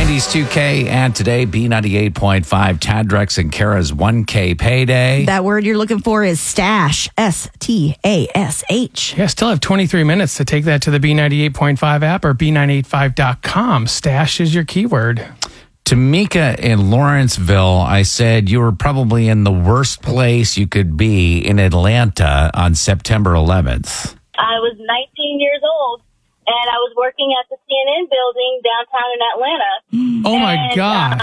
90s 2K and today B98.5 Tadrex and Kara's 1K payday. That word you're looking for is stash. S-T-A-S-H. Yeah, still have 23 minutes to take that to the B98.5 app or B985.com. Stash is your keyword. Tamika in Lawrenceville, I said you were probably in the worst place you could be in Atlanta on September 11th. I was 19 years old, and I was working at the CNN building downtown in Atlanta. Oh, my gosh.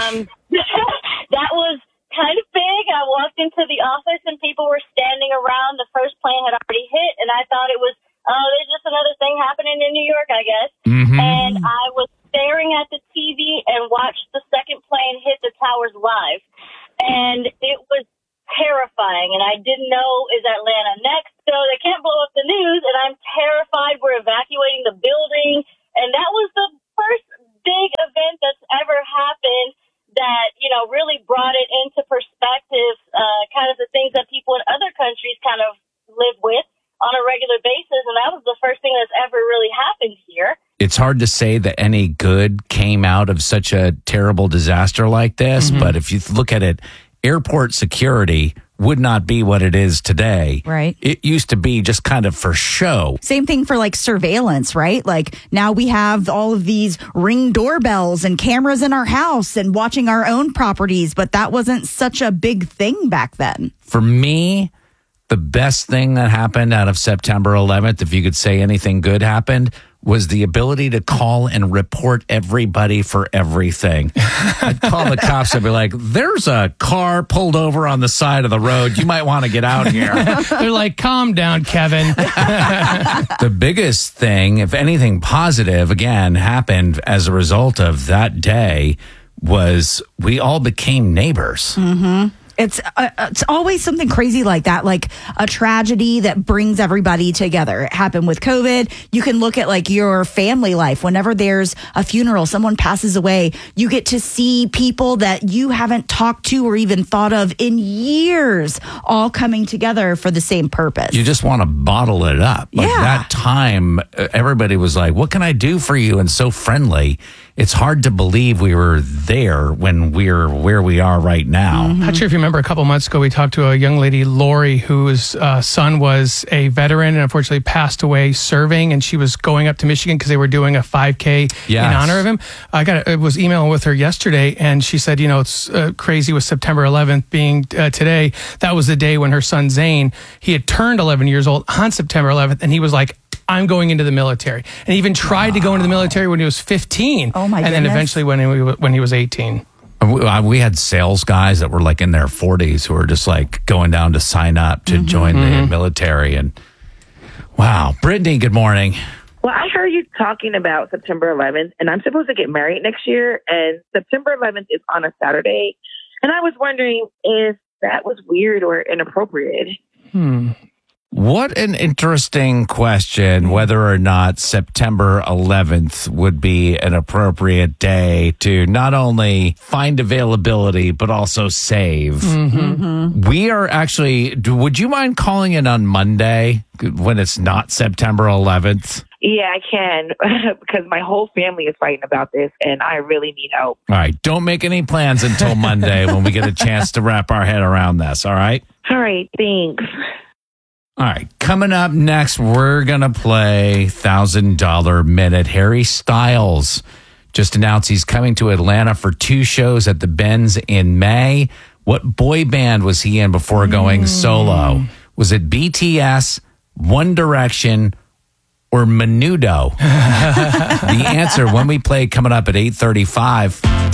That was kind of big. I walked into the office, and people were standing around. The first plane had already hit, and I thought it was, there's just another thing happening in New York, I guess. Mm-hmm. And I was staring at the TV and watched the second plane hit the towers live. And it was terrifying, and I didn't know, is Atlanta next? So they can't blow up the news, and I'm terrified. We're evacuating the building, and that was the first big event that's ever happened that, really brought it into perspective, kind of the things that people in other countries kind of live with on a regular basis, and that was the first thing that's ever really happened here. It's hard to say that any good came out of such a terrible disaster like this, but if you look at it, airport security would not be what it is today. Right. It used to be just kind of for show. Same thing for like surveillance, right? Like now we have all of these Ring doorbells and cameras in our house and watching our own properties, but that wasn't such a big thing back then. For me, the best thing that happened out of September 11th, if you could say anything good happened, was the ability to call and report everybody for everything. I'd call the cops and be like, there's a car pulled over on the side of the road. You might want to get out here. They're like, calm down, Kevin. The biggest thing, if anything positive, again, happened as a result of that day was we all became neighbors. Mm-hmm. It's always something crazy like that, like a tragedy that brings everybody together. It happened with COVID. You can look at like your family life. Whenever there's a funeral, someone passes away, you get to see people that you haven't talked to or even thought of in years all coming together for the same purpose. You just want to bottle it up. Like that time, everybody was like, what can I do for you? And so friendly. It's hard to believe we were there when we're where we are right now. Mm-hmm. Not sure if you remember a couple months ago, we talked to a young lady, Lori, whose son was a veteran and unfortunately passed away serving. And she was going up to Michigan because they were doing a 5K in honor of him. I was emailing with her yesterday, and she said, it's crazy with September 11th being today. That was the day when her son, Zane, he had turned 11 years old on September 11th. And he was like, I'm going into the military. And even tried to go into the military when he was 15. Oh, my goodness. And then eventually when he was 18. We had sales guys that were like in their 40s who were just like going down to sign up to join the military. And wow. Brittany, good morning. Well, I heard you talking about September 11th, and I'm supposed to get married next year, and September 11th is on a Saturday. And I was wondering if that was weird or inappropriate. What an interesting question, whether or not September 11th would be an appropriate day to not only find availability, but also save. We are actually, would you mind calling in on Monday when it's not September 11th? Yeah, I can, because my whole family is fighting about this, and I really need help. All right, don't make any plans until Monday when we get a chance to wrap our head around this, all right? All right, thanks. All right, coming up next, we're going to play $1,000 Minute. Harry Styles just announced he's coming to Atlanta for 2 shows at the Benz in May. What boy band was he in before going solo? Was it BTS, One Direction, or Menudo? The answer when we play coming up at 8:35.